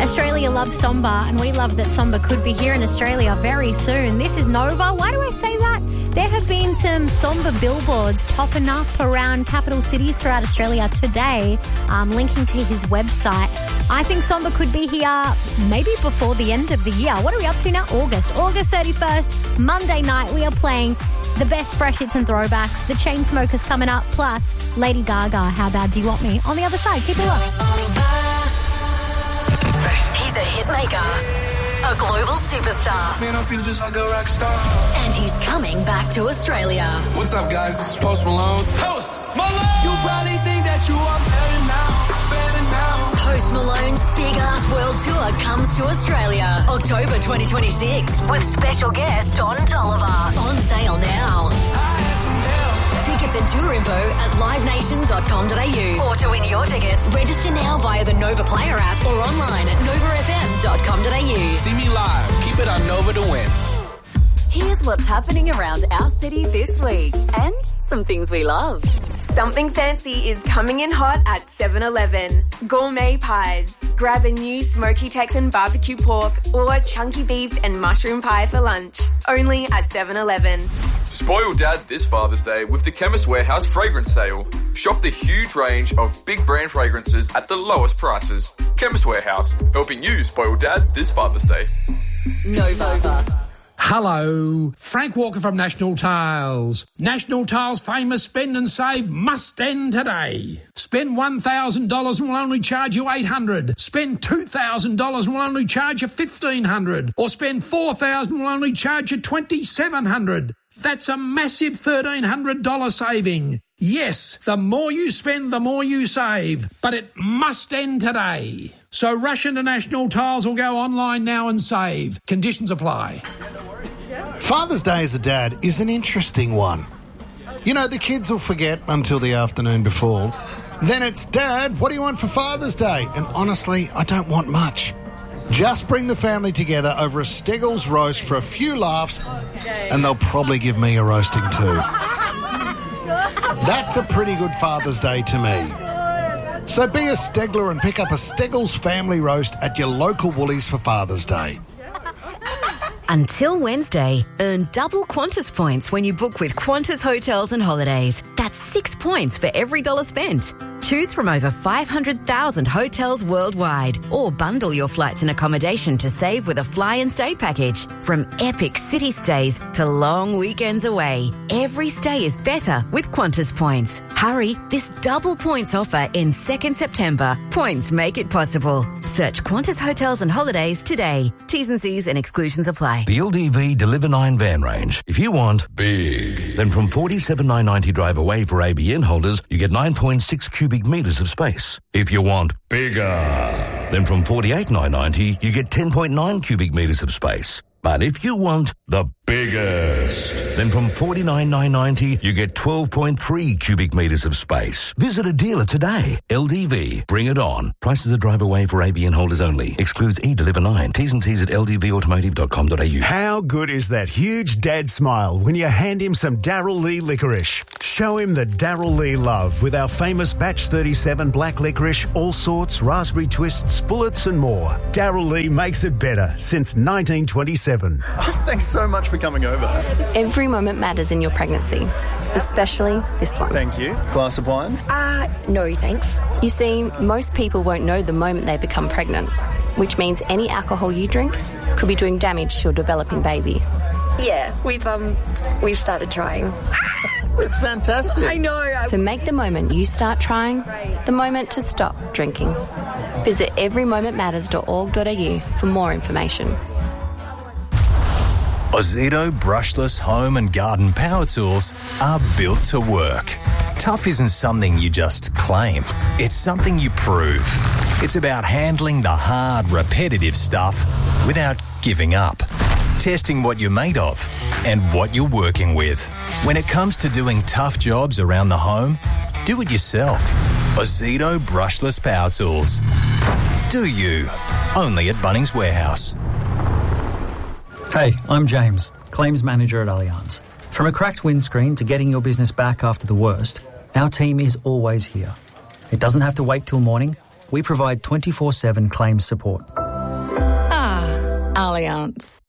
Australia loves Somba, and we love that Somba could be here in Australia very soon. This is Nova. Why do I say that? There have been some Somba billboards popping up around capital cities throughout Australia today, linking to his website. I think Somba could be here maybe before the end of the year. What are we up to now? August 31st, Monday night. We are playing the best fresh hits and throwbacks. The Chainsmokers coming up, plus Lady Gaga, How Bad Do You Want Me? On the other side, keep it up. He's a hitmaker, a global superstar. Man, I feel just like a rock star. And he's coming back to Australia. What's up, guys? This is Post Malone. Post Malone! You probably think that you are better now. Post Malone's big-ass world tour comes to Australia, October 2026, with special guest Don Toliver. On sale now. Tickets and tour info at livenation.com.au. Or to win your tickets, register now via the Nova Player app or online at novafm.com.au. See me live. Keep it on Nova to win. Here's what's happening around our city this week and some things we love. Something fancy is coming in hot at 7-Eleven. Gourmet pies. Grab a new smoky Texan barbecue pork or chunky beef and mushroom pie for lunch. Only at 7-Eleven. Spoil Dad this Father's Day with the Chemist Warehouse fragrance sale. Shop the huge range of big brand fragrances at the lowest prices. Chemist Warehouse, helping you spoil Dad this Father's Day. Nova. Hello, Frank Walker from National Tiles. National Tiles' famous spend and save must end today. Spend $1,000 and we'll only charge you $800. Spend $2,000 and we'll only charge you $1,500. Or spend $4,000 and we'll only charge you $2,700. That's a massive $1,300 saving. Yes, the more you spend, the more you save. But it must end today. So rush into National Tiles or go online now and save. Conditions apply. Father's Day as a dad is an interesting one. You know, the kids will forget until the afternoon before. Then it's, Dad, what do you want for Father's Day? And honestly, I don't want much. Just bring the family together over a Steggles roast for a few laughs and they'll probably give me a roasting too. That's a pretty good Father's Day to me. So be a Stegler and pick up a Steggles family roast at your local Woolies for Father's Day. Until Wednesday, earn double Qantas points when you book with Qantas Hotels and Holidays. That's 6 points for every $1 spent. Choose from over 500,000 hotels worldwide or bundle your flights and accommodation to save with a fly and stay package. From epic city stays to long weekends away, every stay is better with Qantas points. Hurry, this double points offer ends 2nd September. Points make it possible. Search Qantas Hotels and Holidays today. T's and C's and exclusions apply. The LDV Deliver 9 van range. If you want big, then from $47,990 drive away for ABN holders, you get 9.6 cubic metres of space. If you want bigger, then from $48,990 you get 10.9 cubic metres of space. But if you want the biggest, then from $49,990 you get 12.3 cubic metres of space. Visit a dealer today. LDV, bring it on. Prices are drive away for ABN holders only. Excludes eDeliver 9. T's and C's at ldvautomotive.com.au. How good is that huge dad smile when you hand him some Darryl Lee licorice? Show him the Darryl Lee love with our famous Batch 37 black licorice, all sorts, raspberry twists, bullets and more. Darryl Lee makes it better since 1927. Thanks so much for coming over. Every moment matters in your pregnancy, especially this one. Thank you. Glass of wine? No, thanks. You see, most people won't know the moment they become pregnant, which means any alcohol you drink could be doing damage to a developing baby. Yeah, we've started trying. It's fantastic. I know. So make the moment you start trying the moment to stop drinking. Visit everymomentmatters.org.au for more information. Ozito brushless home and garden power tools are built to work. Tough isn't something you just claim. It's something you prove. It's about handling the hard, repetitive stuff without giving up. Testing what you're made of and what you're working with. When it comes to doing tough jobs around the home, do it yourself. Ozito brushless power tools. Do you? Only at Bunnings Warehouse. Hey, I'm James, Claims Manager at Allianz. From a cracked windscreen to getting your business back after the worst, our team is always here. It doesn't have to wait till morning. We provide 24/7 claims support. Allianz.